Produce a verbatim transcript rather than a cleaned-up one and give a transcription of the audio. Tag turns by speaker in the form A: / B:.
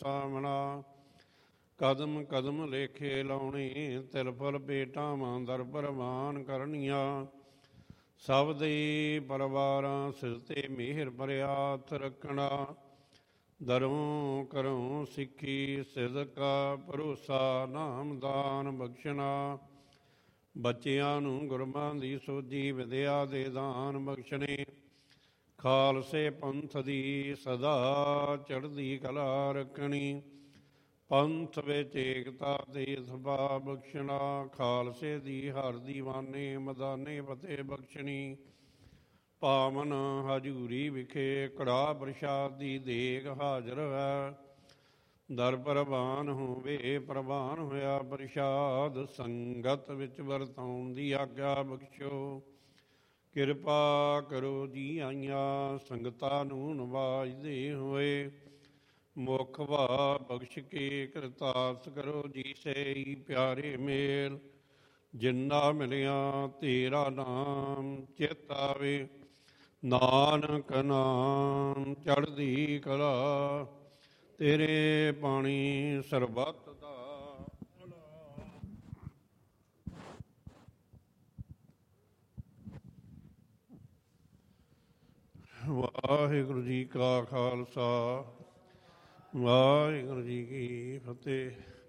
A: ਸਾਮਣਾ। ਕਦਮ ਕਦਮ ਲੇਖੇ ਲਾਉਣੀ, ਤਿਲ ਫਲ ਭੇਟਾਵਾਂ ਦਰ ਪ੍ਰਵਾਨ ਕਰਨੀਆਂ। ਸਭ ਦੇ ਪਰਿਵਾਰਾਂ ਸਿਰ ਤੇ ਮਿਹਰ ਭਰਿਆ ਹੱਥ ਰੱਖਣਾ। ਦਰੋਂ ਕਰੋਂ ਸਿੱਖੀ ਸਿਦਕਾ ਭਰੋਸਾ, ਨਾਮਦਾਨ ਬਖਸ਼ਣਾ। ਬੱਚਿਆਂ ਨੂੰ ਗੁਰਬਾਂ ਦੀ ਸੋਝੀ ਵਿਦਿਆ ਦੇ ਦਾਨ ਬਖਸ਼ਣੇ। ਖਾਲਸੇ ਪੰਥ ਦੀ ਸਦਾ ਚੜ੍ਹਦੀ ਕਲਾ ਰੱਖਣੀ। ਪੰਥ ਵਿੱਚ ਏਕਤਾ ਤੇ ਸਭਾ ਬਖਸ਼ਣਾ। ਖਾਲਸੇ ਦੀ ਹਰ ਦੀਵਾਨੇ ਮਦਾਨੇ ਫਤਿਹ ਬਖਸ਼ਣੀ। ਪਾਵਨ ਹਜ਼ੂਰੀ ਵਿਖੇ ਕੜਾਹ ਪ੍ਰਸ਼ਾਦ ਦੀ ਦੇਗ ਹਾਜ਼ਰ ਹੈ। ਦਰ ਪ੍ਰਵਾਨ ਹੋਵੇ ਪ੍ਰਵਾਨ ਹੋਇਆ ਪ੍ਰਸ਼ਾਦ। ਸੰਗਤ ਵਿੱਚ ਵਰਤਾਉਣ ਦੀ ਆਗਿਆ ਬਖਸ਼ੋ। ਕਿਰਪਾ ਕਰੋ ਜੀ ਆਈਆਂ ਸੰਗਤਾਂ ਨੂੰ ਨਵਾਜਦੇ ਹੋਏ। ਮੁਖ ਵਾ ਬਖਸ਼ ਕੇ ਕਰਤਾਰਥ ਕਰੋ ਜੀ ਸਹੀ ਪਿਆਰੇ ਮੇਲ। ਜਿੰਨਾ ਮਿਲਿਆ ਤੇਰਾ ਨਾਮ ਚਿਤ ਆਵੇ, ਨਾਨਕ ਨਾਮ ਚੜ੍ਹਦੀ ਕਲਾ। ਤੇਰੇ ਪਾਣੀ ਸਰਬੱਤ ਦਾ ਭਲਾ। ਵਾਹਿਗੁਰੂ ਜੀ ਕਾ ਖਾਲਸਾ, ਵਾਹਿਗੁਰੂ ਜੀ ਕੀ ਫਤਿਹ।